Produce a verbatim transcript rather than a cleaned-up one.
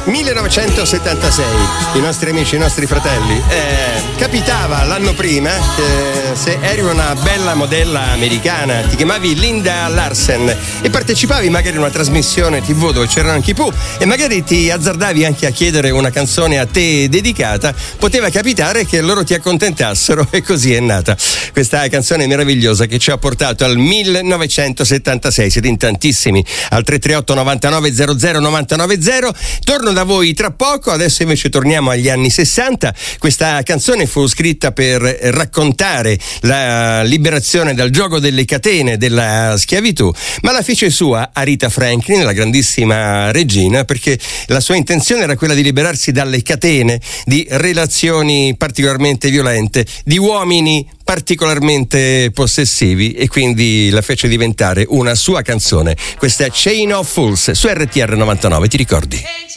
millenovecentosettantasei, i nostri amici, i nostri fratelli. Eh, capitava l'anno prima che se eri una bella modella americana, ti chiamavi Linda Larsen e partecipavi magari a una trasmissione tivù dove c'erano anche i Pooh e magari ti azzardavi anche a chiedere una canzone a te dedicata, poteva capitare che loro ti accontentassero e così è nata questa canzone meravigliosa che ci ha portato al millenovecentosettantasei. Siete in tantissimi al tre tre otto novantanove zero zero novantanove zero. Torno da voi tra poco, adesso invece torniamo agli anni sessanta. Questa canzone fu scritta per raccontare la liberazione dal gioco delle catene della schiavitù, ma la fece sua Aretha Franklin, la grandissima regina, perché la sua intenzione era quella di liberarsi dalle catene di relazioni particolarmente violente, di uomini particolarmente possessivi, e quindi la fece diventare una sua canzone. Questa è Chain of Fools su R T R novantanove, ti ricordi?